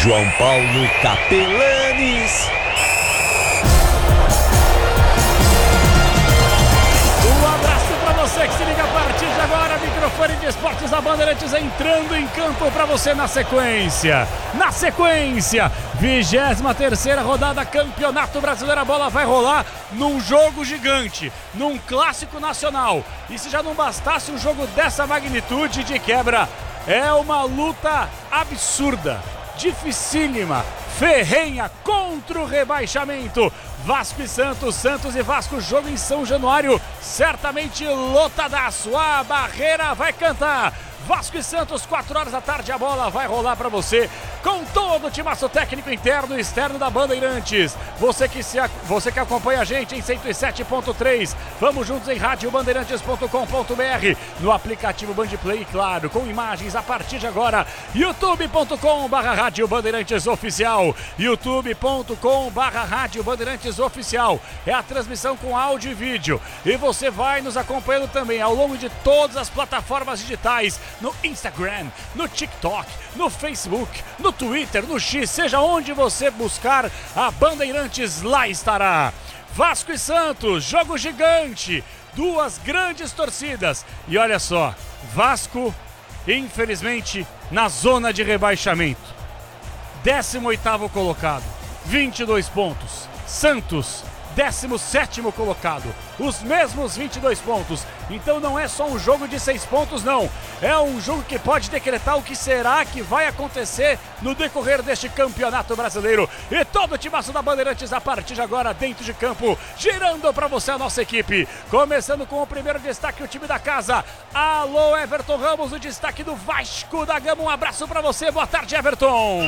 João Paulo Capelanes. Um abraço para você que se liga a partir de agora. Microfone de Esportes da Bandeirantes entrando em campo para você na sequência. 23ª rodada Campeonato Brasileiro. A bola vai rolar num jogo gigante, num clássico nacional. E se já não bastasse um jogo dessa magnitude de quebra, é uma luta absurda, dificílima, ferrenha contra o rebaixamento. Vasco e Santos, Santos e Vasco, jogo em São Januário, certamente lotadaço. A barreira vai cantar. Vasco e Santos, 4 horas da tarde, a bola vai rolar para você com todo o timaço técnico interno e externo da Bandeirantes. Você que acompanha a gente em 107.3, vamos juntos em radiobandeirantes.com.br, no aplicativo Bandplay, claro, com imagens a partir de agora, youtube.com/Rádio Bandeirantes Oficial, youtube.com/Rádio Bandeirantes Oficial, é a transmissão com áudio e vídeo, e você vai nos acompanhando também ao longo de todas as plataformas digitais, no Instagram, no TikTok, no Facebook, no Twitter, no X, seja onde você buscar a Bandeirantes, lá estará. Vasco e Santos, jogo gigante, duas grandes torcidas. E olha só, Vasco, infelizmente, na zona de rebaixamento. 18º colocado, 22 pontos. Santos, 17º colocado, os mesmos 22 pontos. Então não é só um jogo de 6 pontos, não. É um jogo que pode decretar o que será que vai acontecer no decorrer deste Campeonato Brasileiro. E todo o timaço da Bandeirantes a partir de agora dentro de campo, girando para você a nossa equipe. Começando com o primeiro destaque, o time da casa. Alô, Everton Ramos, o destaque do Vasco da Gama. Um abraço para você, boa tarde, Everton.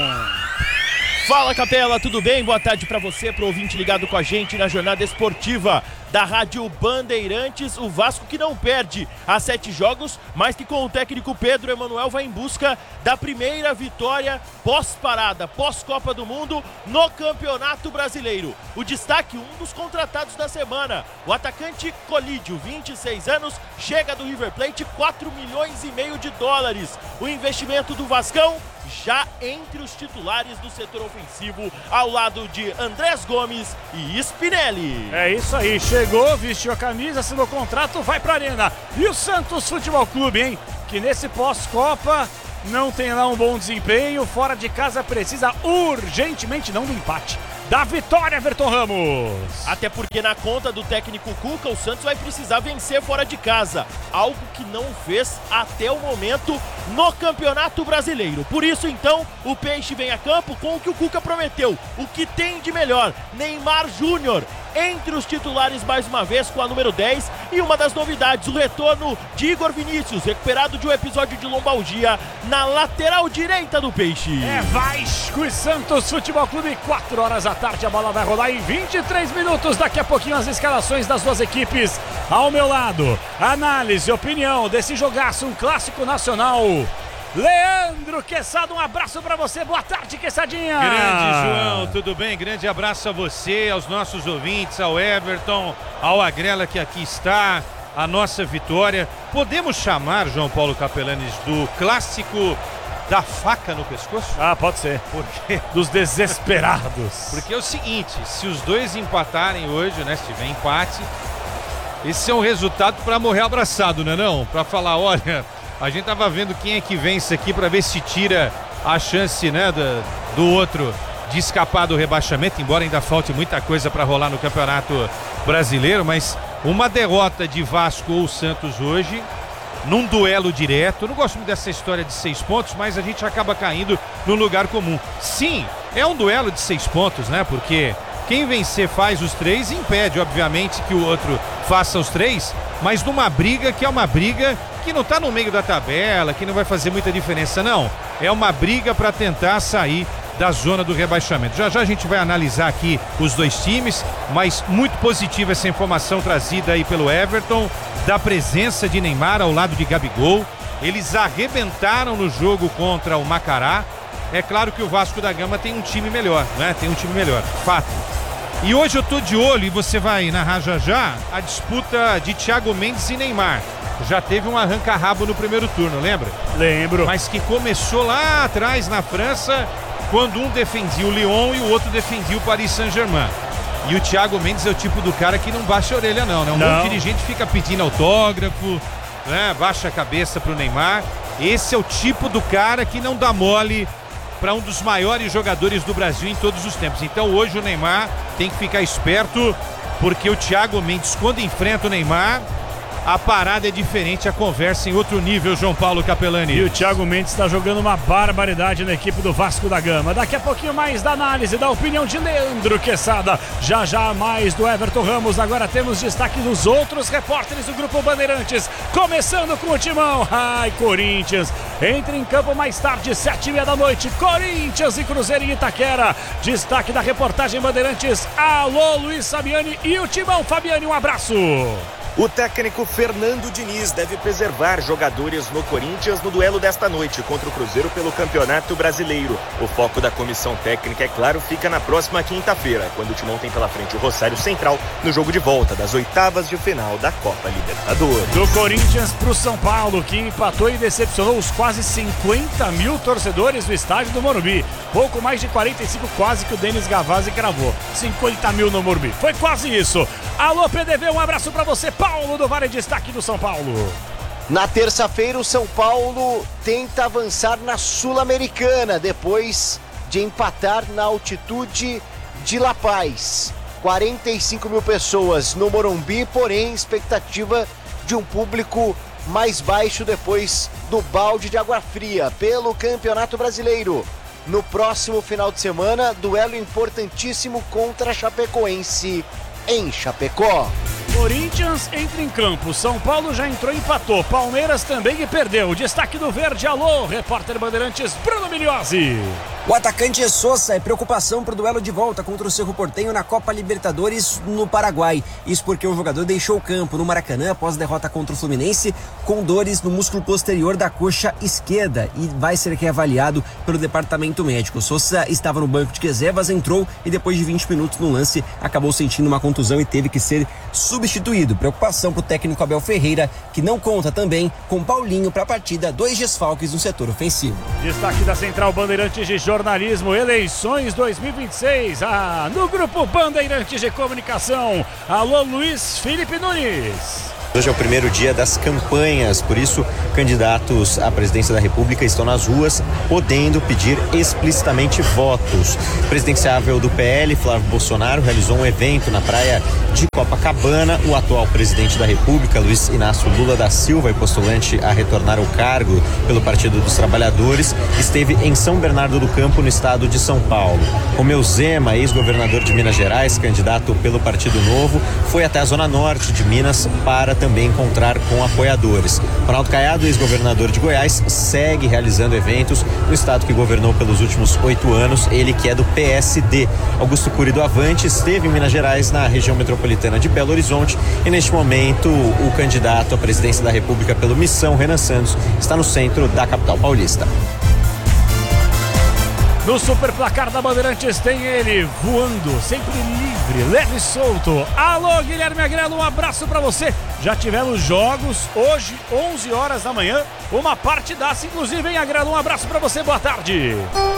Fala, Capela, tudo bem? Boa tarde para você, pro ouvinte ligado com a gente na jornada esportiva da Rádio Bandeirantes. O Vasco que não perde há 7 jogos, mas que com o técnico Pedro Emanuel vai em busca da primeira vitória pós-parada, pós-Copa do Mundo no Campeonato Brasileiro. O destaque, um dos contratados da semana, o atacante Colídio, 26 anos, chega do River Plate, 4,5 milhões de dólares. O investimento do Vascão já entre os titulares do setor ofensivo, ao lado de Andrés Gomes e Spinelli. É isso aí, chegou, vestiu a camisa, assinou o contrato, vai pra arena. E o Santos Futebol Clube, hein? Que nesse pós-Copa não tem lá um bom desempenho, fora de casa precisa urgentemente não do empate, da vitória, Everton Ramos. Até porque na conta do técnico Cuca, o Santos vai precisar vencer fora de casa, algo que não fez até o momento no Campeonato Brasileiro. Por isso, então, o Peixe vem a campo com o que o Cuca prometeu, o que tem de melhor, Neymar Júnior, entre os titulares mais uma vez com a número 10, e uma das novidades, o retorno de Igor Vinícius, recuperado de um episódio de lombalgia na lateral direita do Peixe. É Vasco e Santos Futebol Clube, 4 horas da tarde, a bola vai rolar em 23 minutos, daqui a pouquinho as escalações das duas equipes. Ao meu lado, análise, opinião desse jogaço, um clássico nacional, Leandro Quezada, um abraço pra você, boa tarde, Quezadinha. Grande João, tudo bem? Grande abraço a você, aos nossos ouvintes, ao Everton, ao Agrela que aqui está, a nossa vitória. Podemos chamar, João Paulo Capelanes, do clássico da faca no pescoço? Ah, pode ser. Porque dos desesperados. Porque é o seguinte, se os dois empatarem hoje, né, se tiver empate, esse é um resultado para morrer abraçado, né não? Para falar, olha, a gente tava vendo quem é que vence aqui para ver se tira a chance, né, do outro de escapar do rebaixamento, embora ainda falte muita coisa para rolar no Campeonato Brasileiro, mas uma derrota de Vasco ou Santos hoje, num duelo direto, eu não gosto muito dessa história de 6 pontos, mas a gente acaba caindo no lugar comum. Sim, é um duelo de 6 pontos, né, porque quem vencer faz os 3 e impede, obviamente, que o outro faça os 3, mas numa briga que é uma briga que não está no meio da tabela, que não vai fazer muita diferença, não. É uma briga para tentar sair da zona do rebaixamento. Já já a gente vai analisar aqui os dois times, mas muito positiva essa informação trazida aí pelo Everton, da presença de Neymar ao lado de Gabigol. Eles arrebentaram no jogo contra o Macará. É claro que o Vasco da Gama tem um time melhor, né? Tem um time melhor, fato. E hoje eu tô de olho, e você vai narrar já, a disputa de Thiago Mendes e Neymar. Já teve um arranca-rabo no primeiro turno, lembra? Lembro. Mas que começou lá atrás na França quando um defendia o Lyon e o outro defendia o Paris Saint-Germain. E o Thiago Mendes é o tipo do cara que não baixa a orelha não, né? Um monte de dirigente fica pedindo autógrafo, né? Baixa a cabeça pro Neymar. Esse é o tipo do cara que não dá mole para um dos maiores jogadores do Brasil em todos os tempos. Então hoje o Neymar tem que ficar esperto, porque o Thiago Mendes, quando enfrenta o Neymar, a parada é diferente, a conversa em outro nível, João Paulo Capelani. E o Thiago Mendes está jogando uma barbaridade na equipe do Vasco da Gama. Daqui a pouquinho mais da análise, da opinião de Leandro Quesada. Já mais do Everton Ramos. Agora temos destaque dos outros repórteres do Grupo Bandeirantes. Começando com o Timão. Ai, Corinthians. Entra em campo mais tarde, 7h30 da noite. Corinthians e Cruzeiro em Itaquera. Destaque da reportagem Bandeirantes. Alô, Luiz Fabiani e o Timão. Fabiani, um abraço. O técnico Fernando Diniz deve preservar jogadores no Corinthians no duelo desta noite contra o Cruzeiro pelo Campeonato Brasileiro. O foco da comissão técnica, é claro, fica na próxima quinta-feira, quando o Timão tem pela frente o Rosário Central no jogo de volta das oitavas de final da Copa Libertadores. Do Corinthians pro São Paulo, que empatou e decepcionou os quase 50 mil torcedores do estádio do Morumbi. Pouco mais de 45, quase que o Denis Gavazzi cravou. 50 mil no Morumbi. Foi quase isso. Alô, PDV, um abraço pra você. Paulo do Vale, destaque do São Paulo. Na terça-feira, o São Paulo tenta avançar na Sul-Americana, depois de empatar na altitude de La Paz. 45 mil pessoas no Morumbi, porém, expectativa de um público mais baixo depois do balde de água fria pelo Campeonato Brasileiro. No próximo final de semana, duelo importantíssimo contra a Chapecoense em Chapecó. Corinthians entra em campo, São Paulo já entrou e empatou, Palmeiras também e perdeu. Destaque do Verde, alô, repórter Bandeirantes Bruno Migliozzi. O atacante Sosa é preocupação para o duelo de volta contra o Cerro Porteño na Copa Libertadores no Paraguai. Isso porque o jogador deixou o campo no Maracanã após a derrota contra o Fluminense com dores no músculo posterior da coxa esquerda e vai ser reavaliado pelo departamento médico. Sosa estava no banco de reservas, entrou e depois de 20 minutos no lance acabou sentindo uma contusão e teve que ser substituído. Preocupação para o técnico Abel Ferreira, que não conta também com Paulinho para a partida, 2 desfalques no setor ofensivo. Destaque da Central Bandeirantes de Jornalismo, eleições 2026, no Grupo Bandeirantes de Comunicação. Alô, Luiz Felipe Nunes. Hoje é o primeiro dia das campanhas, por isso candidatos à presidência da República estão nas ruas podendo pedir explicitamente votos. O presidenciável do PL, Flávio Bolsonaro, realizou um evento na praia de Copacabana. O atual presidente da República, Luiz Inácio Lula da Silva, e postulante a retornar ao cargo pelo Partido dos Trabalhadores, esteve em São Bernardo do Campo, no estado de São Paulo. Romeu Zema, ex-governador de Minas Gerais, candidato pelo Partido Novo, foi até a zona norte de Minas para também encontrar com apoiadores. Ronaldo Caiado, ex-governador de Goiás, segue realizando eventos no estado que governou pelos últimos 8 anos, ele que é do PSD. Augusto Cury do Avante esteve em Minas Gerais, na região metropolitana de Belo Horizonte, e neste momento o candidato à presidência da República pelo Missão, Renan Santos, está no centro da capital paulista. No super placar da Bandeirantes tem ele, voando, sempre livre, leve e solto. Alô, Guilherme Agrelo, um abraço pra você. Já tivemos jogos, hoje, 11 horas da manhã, uma partidaça, inclusive, hein, Agrelo? Um abraço pra você, boa tarde.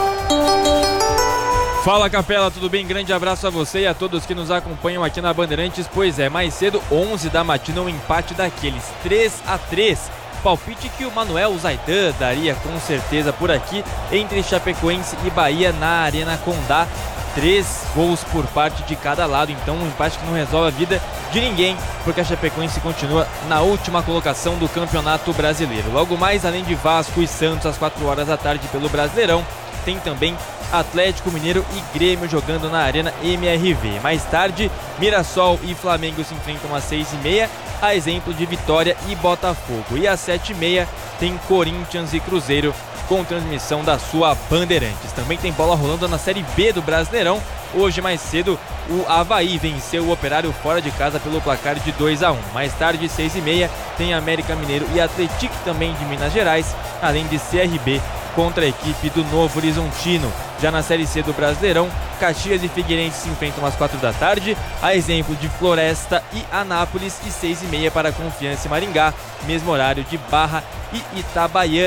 Fala, Capela, tudo bem? Grande abraço a você e a todos que nos acompanham aqui na Bandeirantes. Pois é, mais cedo, 11 da matina, um empate daqueles, 3-3. Palpite que o Manuel Zaidan daria com certeza por aqui entre Chapecoense e Bahia na Arena Condá. 3 gols por parte de cada lado, então um empate que não resolve a vida de ninguém, porque a Chapecoense continua na última colocação do Campeonato Brasileiro. Logo mais, além de Vasco e Santos às 4 horas da tarde pelo Brasileirão, tem também Atlético Mineiro e Grêmio jogando na Arena MRV. Mais tarde, Mirassol e Flamengo se enfrentam às 6h30, a exemplo de Vitória e Botafogo. E às 7h30 tem Corinthians e Cruzeiro com transmissão da sua Bandeirantes. Também tem bola rolando na Série B do Brasileirão. Hoje, mais cedo, o Avaí venceu o Operário fora de casa pelo placar de 2-1. Mais tarde, 6h30, tem América Mineiro e Atlético também de Minas Gerais, além de CRB contra a equipe do Novo Horizontino. Já na Série C do Brasileirão, Caxias e Figueirense se enfrentam às 4 da tarde, a exemplo de Floresta e Anápolis, e 6h30 para Confiança e Maringá, mesmo horário de Barra e Itabaiana.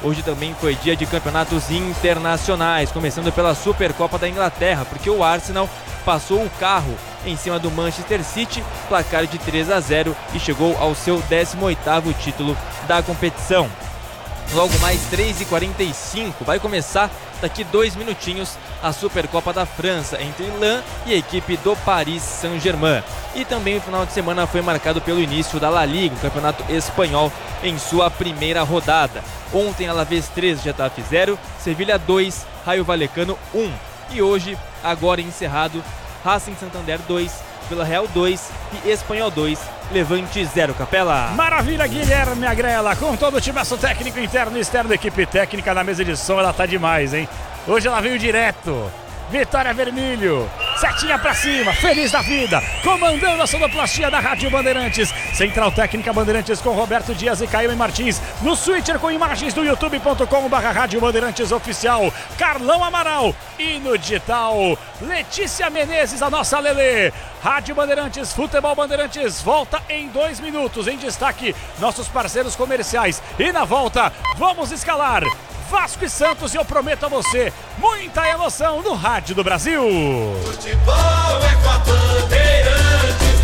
Hoje também foi dia de campeonatos internacionais, começando pela Supercopa da Inglaterra, porque o Arsenal passou o carro em cima do Manchester City, placar de 3-0 e chegou ao seu 18º título da competição. Logo mais 3h45, vai começar daqui 2 minutinhos a Supercopa da França entre Lens e a equipe do Paris Saint-Germain. E também o final de semana foi marcado pelo início da La Liga, o campeonato espanhol, em sua primeira rodada. Ontem Alavés 3, Getafe 0, Sevilha 2, Rayo Vallecano 1. E hoje, agora encerrado, Racing Santander 2, Vila Real 2 e Espanhol 2, Levante 0, Capela. Maravilha, Guilherme Agrela, com todo o timaço técnico interno e externo da equipe técnica na mesa de som, ela tá demais, hein? Hoje ela veio direto. Vitória Vermelho, setinha pra cima, feliz da vida, comandando a sonoplastia da Rádio Bandeirantes. Central Técnica Bandeirantes com Roberto Dias e Caio Martins. No Switcher com imagens do youtube.com/Rádio Bandeirantes Oficial. Carlão Amaral. E no digital, Letícia Menezes, a nossa Lelê. Rádio Bandeirantes, Futebol Bandeirantes, volta em 2 minutos. Em destaque, nossos parceiros comerciais. E na volta, vamos escalar Vasco e Santos, e eu prometo a você muita emoção no Rádio do Brasil. Futebol é com a Bandeirantes.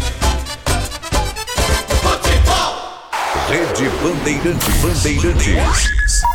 Futebol. Rede Bandeirantes.